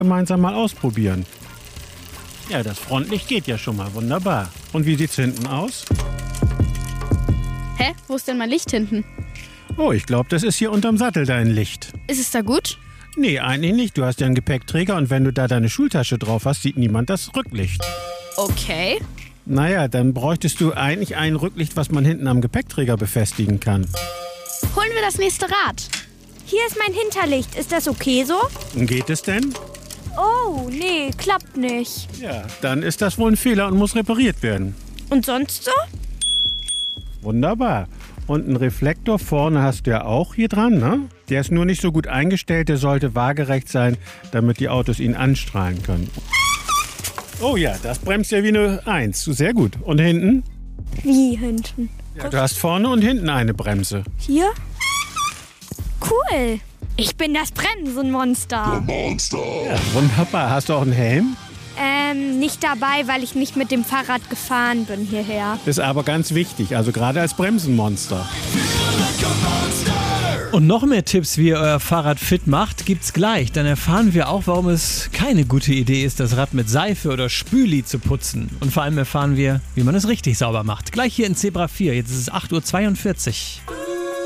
gemeinsam mal ausprobieren. Ja, das Frontlicht geht ja schon mal. Wunderbar. Und wie sieht's hinten aus? Hä? Wo ist denn mein Licht hinten? Oh, ich glaube, das ist hier unterm Sattel dein Licht. Ist es da gut? Nee, eigentlich nicht. Du hast ja einen Gepäckträger und wenn du da deine Schultasche drauf hast, sieht niemand das Rücklicht. Okay. Naja, dann bräuchtest du eigentlich ein Rücklicht, was man hinten am Gepäckträger befestigen kann. Holen wir das nächste Rad. Hier ist mein Hinterlicht. Ist das okay so? Geht es denn? Oh, nee, klappt nicht. Ja, dann ist das wohl ein Fehler und muss repariert werden. Und sonst so? Wunderbar. Und einen Reflektor vorne hast du ja auch hier dran, ne? Der ist nur nicht so gut eingestellt, der sollte waagerecht sein, damit die Autos ihn anstrahlen können. Oh ja, das bremst ja wie eine 1. Sehr gut. Und hinten? Wie hinten? Ja, du hast vorne und hinten eine Bremse. Hier? Cool. Ich bin das Bremsenmonster. Ja, wunderbar. Hast du auch einen Helm? Nicht dabei, weil ich nicht mit dem Fahrrad gefahren bin hierher. Ist aber ganz wichtig, also gerade als Bremsenmonster. Und noch mehr Tipps, wie ihr euer Fahrrad fit macht, gibt's gleich. Dann erfahren wir auch, warum es keine gute Idee ist, das Rad mit Seife oder Spüli zu putzen. Und vor allem erfahren wir, wie man es richtig sauber macht. Gleich hier in Zebra 4. Jetzt ist es 8:42 Uhr.